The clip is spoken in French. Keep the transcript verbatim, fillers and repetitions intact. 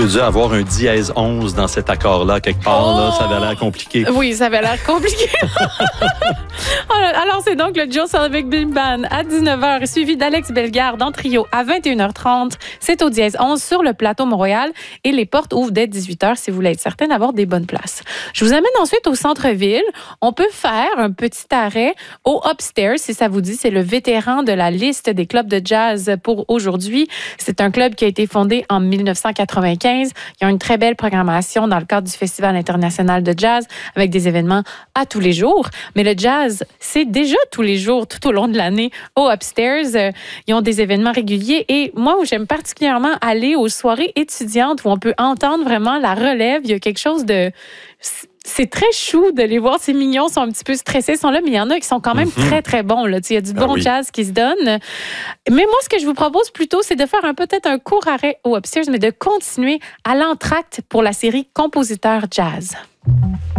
Il y a dû avoir un dièse onze dans cet accord-là, quelque part. Oh! Là, ça avait l'air compliqué. Oui, ça avait l'air compliqué. Alors, c'est donc le Joe Solovic Big Band à dix-neuf heures, suivi d'Alex Bellegarde en trio à vingt et une heures trente. C'est au dièse onze sur le plateau Mont-Royal et les portes ouvrent dès dix-huit heures si vous voulez être certain d'avoir des bonnes places. Je vous amène ensuite au centre-ville. On peut faire un petit arrêt au Upstairs, si ça vous dit. C'est le vétéran de la liste des clubs de jazz pour aujourd'hui. C'est un club qui a été fondé en dix-neuf cent quatre-vingt-quinze. Il y a une très belle programmation dans le cadre du Festival international de jazz avec des événements à tous les jours. Mais le jazz, c'est déjà tous les jours, tout au long de l'année au Upstairs. Ils ont des événements réguliers et moi, où j'aime particulièrement aller aux soirées étudiantes où on peut entendre vraiment la relève. Il y a quelque chose de... C'est très chou de les voir. C'est mignon, ils sont un petit peu stressés, ils sont là, mais il y en a qui sont quand même mm-hmm. très, très bons. Là. Il y a du bon ah oui. jazz qui se donne. Mais moi, ce que je vous propose plutôt, c'est de faire un, peut-être un court arrêt au Upstairs, mais de continuer à l'entracte pour la série Compositeur Jazz.